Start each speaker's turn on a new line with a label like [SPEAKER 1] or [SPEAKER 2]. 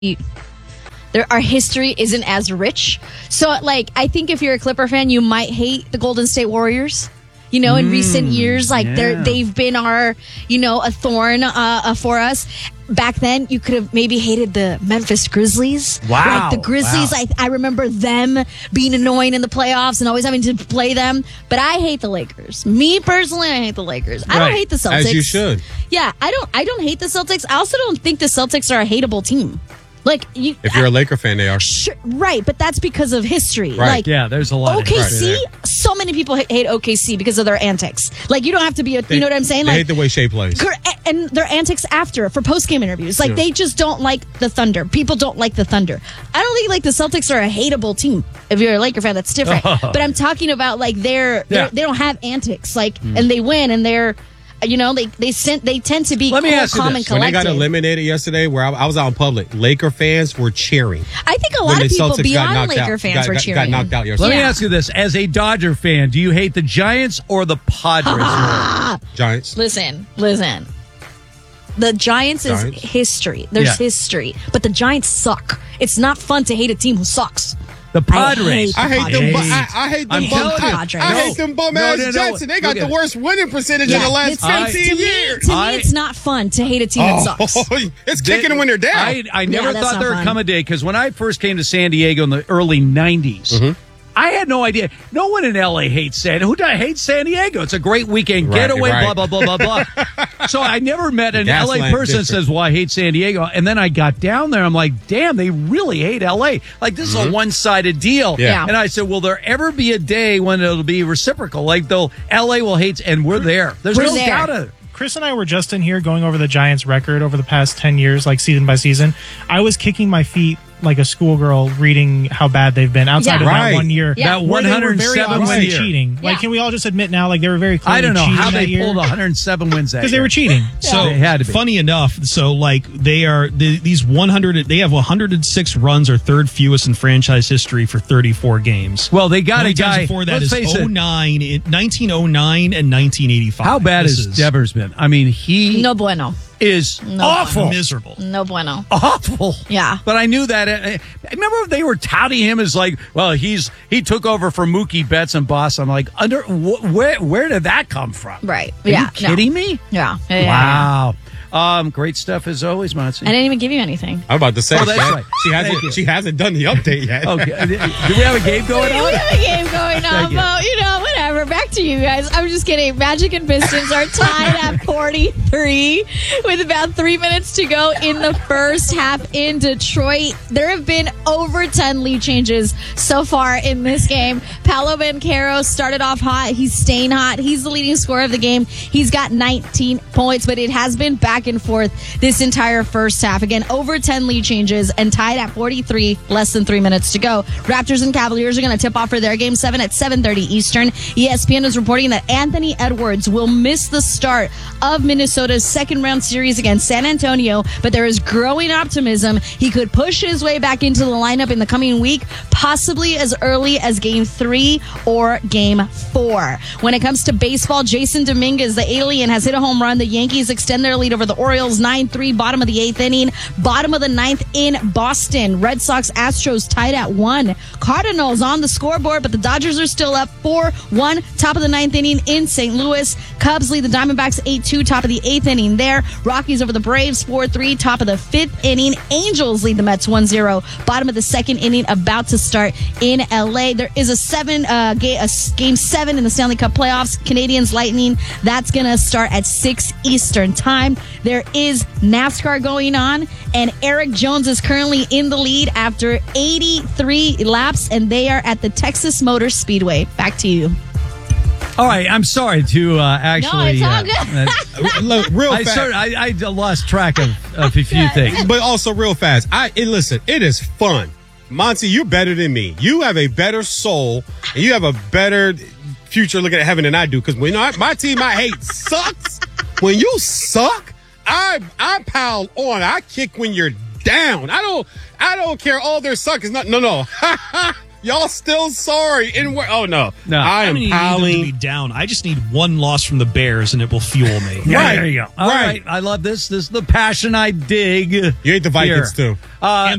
[SPEAKER 1] our history isn't as rich. So, I think if you're a Clipper fan, you might hate the Golden State Warriors. In recent years, they've been a thorn for us. Back then, you could have maybe hated the Memphis Grizzlies.
[SPEAKER 2] Wow.
[SPEAKER 1] The Grizzlies, wow. I remember them being annoying in the playoffs and always having to play them. But I hate the Lakers. Me, personally, I hate the Lakers. I don't hate the Celtics.
[SPEAKER 3] As you should.
[SPEAKER 1] Yeah, I don't hate the Celtics. I also don't think the Celtics are a hateable team.
[SPEAKER 3] If you're a Laker fan, they are.
[SPEAKER 1] Sure, right, but that's because of history.
[SPEAKER 3] Right.
[SPEAKER 2] There's a lot
[SPEAKER 1] OKC, so many people hate OKC because of their antics. You don't have to be you know what I'm saying?
[SPEAKER 3] They hate the way Shea plays.
[SPEAKER 1] And their antics for post-game interviews. They just don't like the Thunder. People don't like the Thunder. I don't think the Celtics are a hateable team. If you're a Laker fan, that's different. But I'm talking about they don't have antics. And they win and they're they tend to be calm and collected.
[SPEAKER 3] When they got eliminated yesterday, where I was out in public, Laker fans were cheering.
[SPEAKER 1] I think a lot of people beyond Laker fans were cheering.
[SPEAKER 3] Got knocked out yesterday.
[SPEAKER 2] Let me ask you this: as a Dodger fan, do you hate the Giants or the Padres?
[SPEAKER 3] Giants.
[SPEAKER 1] Listen. The Giants is history. There's history, but the Giants suck. It's not fun to hate a team who sucks.
[SPEAKER 2] The Padres.
[SPEAKER 3] I hate them. I hate them. I hate them bum ass Jets, and they got the worst winning percentage in the last 15 years.
[SPEAKER 1] To me, it's not fun to hate a team that sucks.
[SPEAKER 3] It's kicking them when they're down.
[SPEAKER 2] I never thought there would come a day, because when I first came to San Diego in the early 90s, I had no idea. No one in L.A. hates San Diego. Who hates San Diego? It's a great weekend getaway, blah, blah, blah, blah, blah. So I never met an L.A. person that says, well, I hate San Diego. And then I got down there. I'm like, damn, they really hate L.A. This is a one-sided deal.
[SPEAKER 1] Yeah.
[SPEAKER 2] And I said, will there ever be a day when it'll be reciprocal? L.A. will hate, and we're there. There's no doubt of it.
[SPEAKER 4] Chris and I were just in here going over the Giants' record over the past 10 years, season by season. I was kicking my feet like a schoolgirl reading how bad they've been outside of that 1 year.
[SPEAKER 1] Yeah.
[SPEAKER 2] That 107 win year.
[SPEAKER 4] Cheating. Can we all just admit now, they were very clearly
[SPEAKER 2] I don't know how they
[SPEAKER 4] pulled
[SPEAKER 2] 107 wins that year.
[SPEAKER 4] because they were cheating.
[SPEAKER 5] So
[SPEAKER 2] they had to be.
[SPEAKER 5] Funny enough, they are these 100. They have 106 runs, or third fewest in franchise history for 34 games.
[SPEAKER 2] Well, they got a guy
[SPEAKER 5] before that
[SPEAKER 2] is
[SPEAKER 5] 1909 and 1985.
[SPEAKER 2] How bad has Devers been? I mean, he
[SPEAKER 1] No bueno.
[SPEAKER 2] is awful.
[SPEAKER 5] Miserable.
[SPEAKER 1] No bueno.
[SPEAKER 2] Awful.
[SPEAKER 1] Yeah.
[SPEAKER 2] But I knew that. I remember they were touting him as he took over for Mookie Betts in Boston. I'm like, where did that come from?
[SPEAKER 1] Right.
[SPEAKER 2] Are you kidding me?
[SPEAKER 1] Yeah.
[SPEAKER 2] Wow. Great stuff as always, Monty.
[SPEAKER 1] I didn't even give you anything.
[SPEAKER 3] I'm about to say,
[SPEAKER 2] that's right.
[SPEAKER 3] She hasn't done the update yet.
[SPEAKER 2] Okay. Do we have a game going on?
[SPEAKER 1] We have a game going on, but whatever. Back to you guys. I'm just kidding. Magic and Pistons are tied at 43 with about 3 minutes to go in the first half in Detroit. There have been over 10 lead changes so far in this game. Paolo Banchero started off hot. He's staying hot. He's the leading scorer of the game. He's got 19 points, but it has been back and forth this entire first half. Again, over 10 lead changes and tied at 43, less than 3 minutes to go. Raptors and Cavaliers are going to tip off for their game 7 at 7:30 Eastern. ESPN is reporting that Anthony Edwards will miss the start of Minnesota's second round series against San Antonio, but there is growing optimism he could push his way back into the lineup in the coming week, possibly as early as game 3 or game 4. When it comes to baseball, Jason Dominguez, the alien, has hit a home run. The Yankees extend their lead over the Orioles 9-3, bottom of the 8th inning. Bottom of the 9th in Boston. Red Sox Astros tied at 1. Cardinals on the scoreboard, but the Dodgers are still up 4-1, top of the 9th inning in St. Louis. Cubs lead the Diamondbacks 8-2, top of the 8th inning there. Rockies over the Braves 4-3, top of the 5th inning. Angels lead the Mets 1-0, bottom of the 2nd inning, about to start in LA. There is a game 7 in the Stanley Cup playoffs. Canadiens Lightning, that's going to start at 6 Eastern time. There is NASCAR going on, and Eric Jones is currently in the lead after 83 laps, and they are at the Texas Motor Speedway. Back to you.
[SPEAKER 2] All right, I'm sorry to actually.
[SPEAKER 1] No, it's all good.
[SPEAKER 3] Look, real fast.
[SPEAKER 2] I lost track of a few things.
[SPEAKER 3] But also real fast. Listen, it is fun. Monty, you're better than me. You have a better soul, and you have a better future looking at heaven than I do. Because my team I hate sucks. When you suck, I pile on. I kick when you're down. I don't care. All their suck is not. No. Y'all still sorry. Oh, no. I am
[SPEAKER 5] need
[SPEAKER 3] piling.
[SPEAKER 5] to be down. I just need one loss from the Bears, and it will fuel me.
[SPEAKER 2] Yeah,
[SPEAKER 3] Right.
[SPEAKER 2] there you go. All right. I love this. This is the passion I dig.
[SPEAKER 3] You hate the Vikings, too.